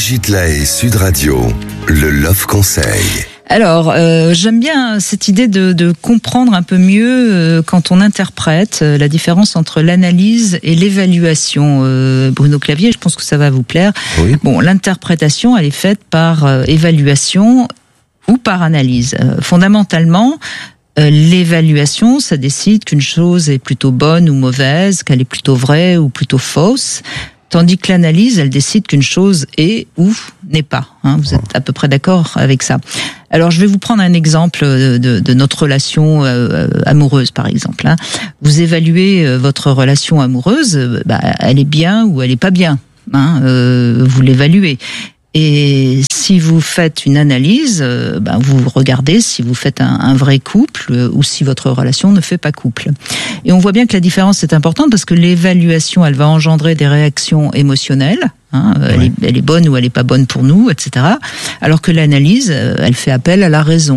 Brigitte Lahaie, Sud Radio, le Love Conseil. Alors, j'aime bien cette idée de comprendre un peu mieux quand on interprète la différence entre l'analyse et l'évaluation. Bruno Clavier, je pense que ça va vous plaire. Oui. Bon, l'interprétation, elle est faite par évaluation ou par analyse. Fondamentalement, l'évaluation, ça décide qu'une chose est plutôt bonne ou mauvaise, qu'elle est plutôt vraie ou plutôt fausse. Tandis que l'analyse, elle décide qu'une chose est ou n'est pas. Vous êtes à peu près d'accord avec ça. Alors, je vais vous prendre un exemple de notre relation amoureuse, par exemple. Vous évaluez votre relation amoureuse, elle est bien ou elle est pas bien. Vous l'évaluez. Et si vous faites une analyse, vous regardez si vous faites un vrai couple ou si votre relation ne fait pas couple. Et on voit bien que la différence est importante parce que l'évaluation, elle va engendrer des réactions émotionnelles. Oui. Elle est bonne ou elle est pas bonne pour nous, etc. Alors que l'analyse, elle fait appel à la raison.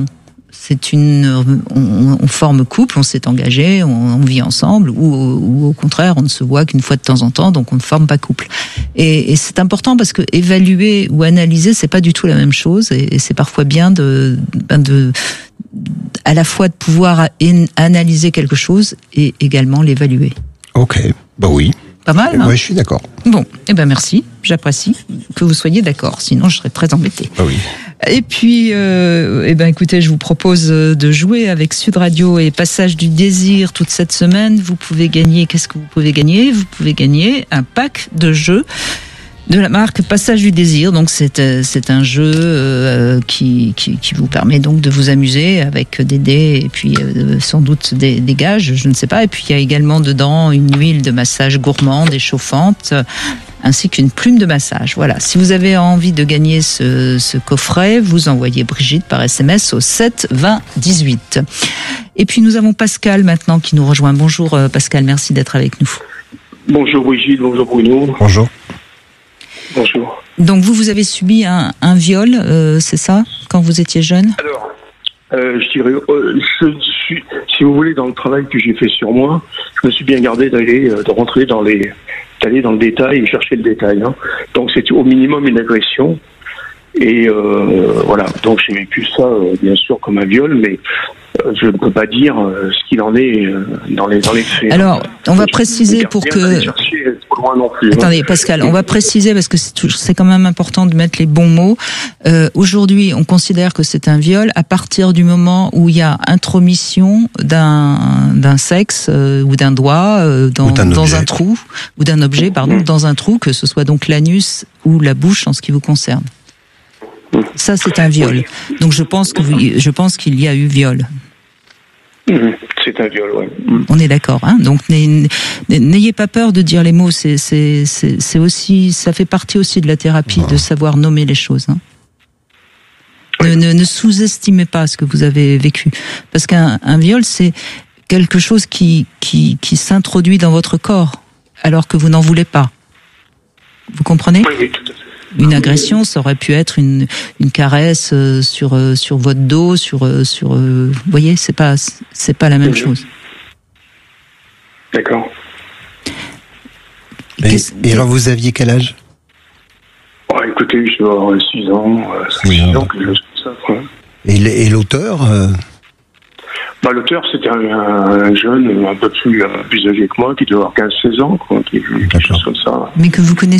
On forme couple, on s'est engagé, on vit ensemble, ou au contraire, on ne se voit qu'une fois de temps en temps, donc on ne forme pas couple. Et c'est important parce que évaluer ou analyser, c'est pas du tout la même chose, et c'est parfois bien à la fois de pouvoir analyser quelque chose et également l'évaluer. Ok, oui. Pas mal, Oui, je suis d'accord. Bon, merci, j'apprécie que vous soyez d'accord, sinon je serais très embêtée. Oui. Et puis, écoutez, je vous propose de jouer avec Sud Radio et Passage du Désir toute cette semaine. Vous pouvez gagner, qu'est-ce que vous pouvez gagner ? Vous pouvez gagner un pack de jeux de la marque Passage du Désir. Donc c'est un jeu qui vous permet donc de vous amuser avec des dés et puis sans doute des gages, je ne sais pas. Et puis il y a également dedans une huile de massage gourmande et chauffante, ainsi qu'une plume de massage. Voilà. Si vous avez envie de gagner ce coffret, vous envoyez Brigitte par SMS au 7 20 18. Et puis nous avons Pascal maintenant qui nous rejoint. Bonjour Pascal, merci d'être avec nous. Bonjour Brigitte, bonjour Bruno. Bonjour. Bonjour. Donc vous avez subi un viol, c'est ça, quand vous étiez jeune ? Alors, je dirais, si vous voulez, dans le travail que j'ai fait sur moi, je me suis bien gardé d'aller dans le détail et chercher le détail. Donc c'est au minimum une agression. Et voilà, donc j'ai vécu ça bien sûr comme un viol, mais je ne peux pas dire ce qu'il en est dans les faits. Alors, on va préciser pour que... Loin non plus, Attendez, Pascal, on va préciser parce que c'est quand même important de mettre les bons mots. Aujourd'hui, on considère que c'est un viol à partir du moment où il y a intromission d'un sexe ou d'un doigt dans un trou, ou d'un objet, dans un trou, que ce soit donc l'anus ou la bouche en ce qui vous concerne. Ça, c'est un viol. Donc, je pense qu'il y a eu viol. C'est un viol, oui. On est d'accord, Donc, n'ayez pas peur de dire les mots. C'est aussi, ça fait partie aussi de la thérapie, de savoir nommer les choses. Ne sous-estimez pas ce que vous avez vécu, parce qu'un viol, c'est quelque chose qui s'introduit dans votre corps, alors que vous n'en voulez pas. Vous comprenez ? Oui, tout à fait. Une agression, ça aurait pu être une caresse sur votre dos, vous voyez, c'est pas la même chose. D'accord. Et alors, vous aviez quel âge ? Écoutez, je dois avoir 6 ans, 6 ans, quelque chose comme ça. Quoi. Et l'auteur L'auteur, c'était un jeune un peu plus âgé que moi, qui devait avoir 15-16 ans, quoi, quelque chose comme ça. Mais que vous connaissiez ?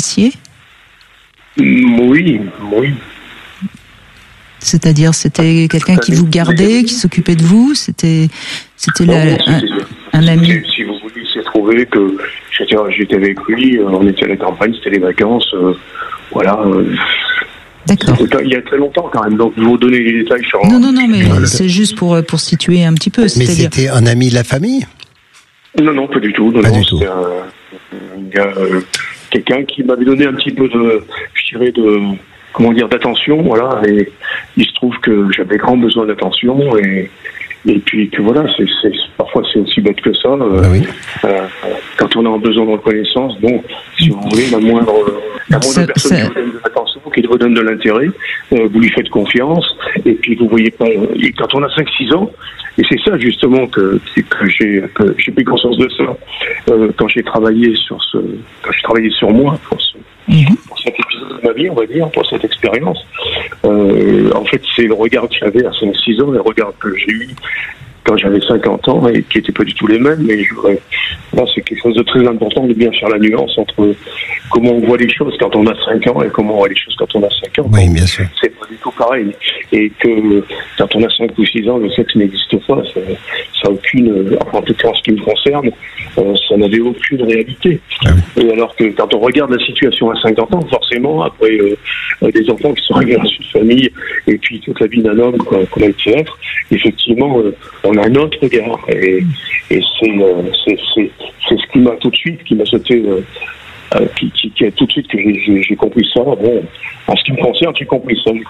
Oui. C'est-à-dire, c'était quelqu'un qui vous gardait, qui s'occupait de vous, c'était un ami. Si vous voulez, c'est trouvé que j'étais avec lui, on était à la campagne, c'était les vacances, voilà. D'accord. Il y a très longtemps quand même, donc je vais vous donner les détails sur... Non, mais c'est juste pour situer un petit peu. Mais c'était un ami de la famille ? Non, pas du tout. C'était un gars... quelqu'un qui m'avait donné un petit peu d'attention, voilà, et il se trouve que j'avais grand besoin d'attention, et puis que voilà, parfois c'est aussi bête que ça, quand on a besoin de reconnaissance, si vous voulez, la moindre personne qui vous donne de l'attention, qui vous donne de l'intérêt, vous lui faites confiance, et puis vous voyez pas, et quand on a 5-6 ans, et c'est ça justement que j'ai pris conscience de ça quand j'ai travaillé sur moi pour cet épisode de ma vie, on va dire, pour cette expérience. En fait, c'est le regard que j'avais à 5-6 ans, et le regard que j'ai eu quand j'avais 50 ans, et qui n'étaient pas du tout les mêmes, mais là, c'est quelque chose de très important de bien faire la nuance entre comment on voit les choses quand on a 5 ans et comment on voit les choses quand on a 5 ans. Oui, bien sûr. C'est pas du tout pareil. Et que quand on a 5 ou 6 ans, le sexe n'existe pas. Ça a aucune, en tout cas en ce qui me concerne, ça n'avait aucune réalité. Ah oui. Et alors que quand on regarde la situation à 50 ans, forcément, après des enfants qui sont arrivés dans une famille, et puis toute la vie d'un homme qu'on a été être, effectivement, on a un autre regard. Et c'est ce qui m'a tout de suite, qui m'a sauté, qui a tout de suite que j'ai compris ça. Bon, en ce qui me concerne, j'ai compris ça.